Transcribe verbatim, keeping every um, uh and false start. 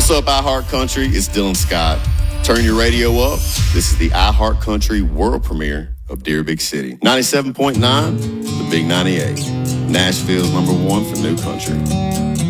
What's up, iHeart Country? It's Dylan Scott. Turn your radio up. This is the iHeart Country world premiere of Dear Big City. ninety-seven point nine, the Big ninety-eight. Nashville's number one for new country.